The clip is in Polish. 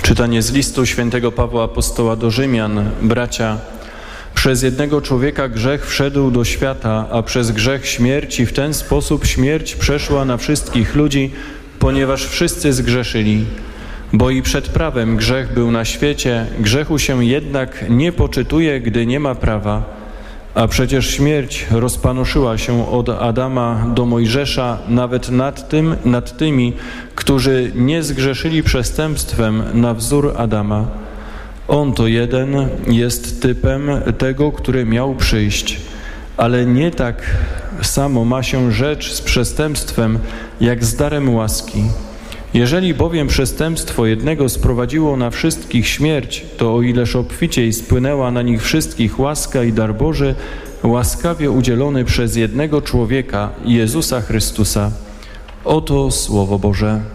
Czytanie z listu świętego Pawła Apostoła do Rzymian. Bracia, przez jednego człowieka grzech wszedł do świata, a przez grzech śmierć i w ten sposób śmierć przeszła na wszystkich ludzi, ponieważ wszyscy zgrzeszyli. Bo i przed prawem grzech był na świecie, grzechu się jednak nie poczytuje, gdy nie ma prawa. A przecież śmierć rozpanoszyła się od Adama do Mojżesza nawet nad tymi, którzy nie zgrzeszyli przestępstwem na wzór Adama. On to jeden jest typem tego, który miał przyjść. Ale nie tak samo ma się rzecz z przestępstwem, jak z darem łaski. Jeżeli bowiem przestępstwo jednego sprowadziło na wszystkich śmierć, to o ileż obficiej spłynęła na nich wszystkich łaska i dar Boży, łaskawie udzielony przez jednego człowieka, Jezusa Chrystusa. Oto Słowo Boże.